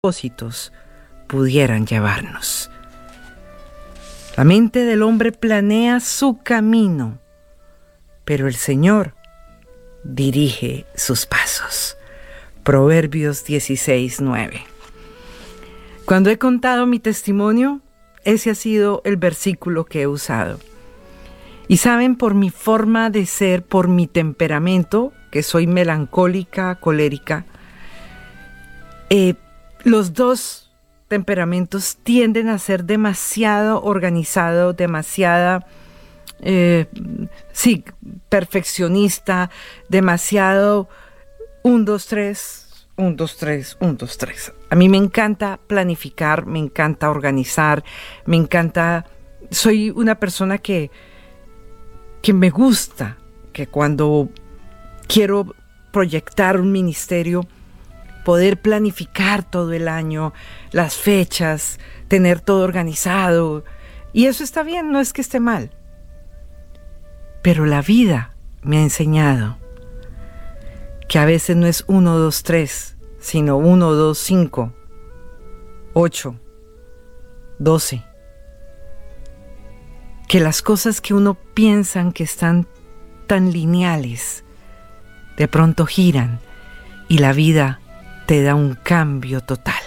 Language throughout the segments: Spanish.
propósitos pudieran llevarnos. La mente del hombre planea su camino, pero el Señor dirige sus pasos. Proverbios 16:9. Cuando he contado mi testimonio, ese ha sido el versículo que he usado. Y saben, por mi forma de ser, por mi temperamento, que soy melancólica, colérica, los dos temperamentos tienden a ser demasiado organizado, demasiado perfeccionista, demasiado 1, 2, 3, 1, 2, 3, 1, 2, 3. A mí me encanta planificar, me encanta organizar, soy una persona que me gusta, que cuando quiero proyectar un ministerio, poder planificar todo el año, las fechas, tener todo organizado. Y eso está bien, no es que esté mal. Pero la vida me ha enseñado que a veces no es 1, 2, 3, sino 1, 2, 5, 8, 12. Que las cosas que uno piensa que están tan lineales, de pronto giran y la vida te da un cambio total.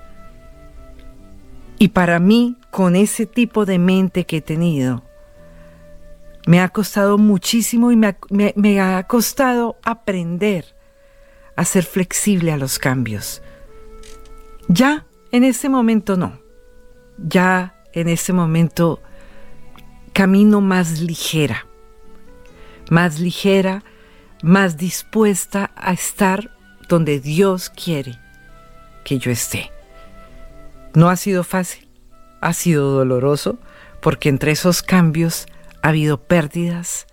Y para mí, con ese tipo de mente que he tenido, me ha costado muchísimo y me ha costado aprender a ser flexible a los cambios. Ya en este momento no. Ya en este momento camino más ligera, más dispuesta a estar donde Dios quiere que yo esté. No ha sido fácil, ha sido doloroso, porque entre esos cambios ha habido pérdidas,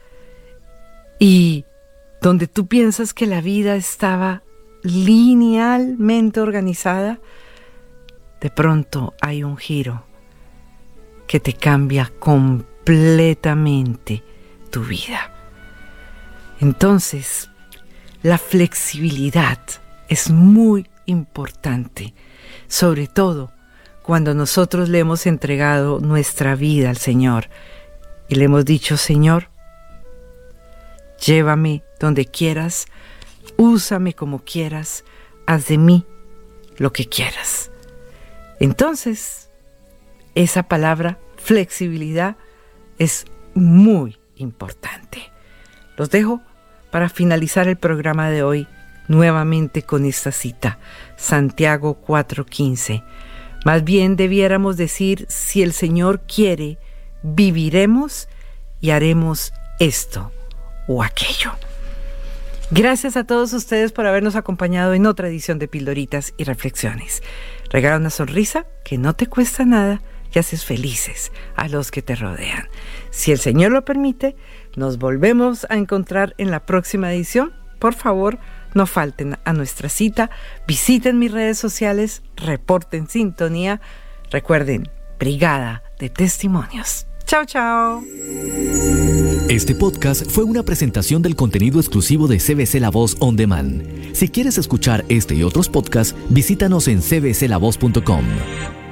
y donde tú piensas que la vida estaba linealmente organizada, de pronto hay un giro que te cambia completamente tu vida. Entonces, la flexibilidad es muy importante, sobre todo cuando nosotros le hemos entregado nuestra vida al Señor y le hemos dicho: Señor, llévame donde quieras, úsame como quieras, haz de mí lo que quieras. Entonces, esa palabra flexibilidad es muy importante. Los dejo para finalizar el programa de hoy nuevamente con esta cita, Santiago 4:15. Más bien debiéramos decir: si el Señor quiere, viviremos y haremos esto o aquello. Gracias a todos ustedes por habernos acompañado en otra edición de Pildoritas y Reflexiones. Regala una sonrisa que no te cuesta nada y haces felices a los que te rodean. Si el Señor lo permite, nos volvemos a encontrar en la próxima edición. Por favor, no falten a nuestra cita, visiten mis redes sociales, reporten sintonía. Recuerden, Brigada de Testimonios. Chao, chao. Este podcast fue una presentación del contenido exclusivo de CBC La Voz On Demand. Si quieres escuchar este y otros podcasts, visítanos en cbclavoz.com.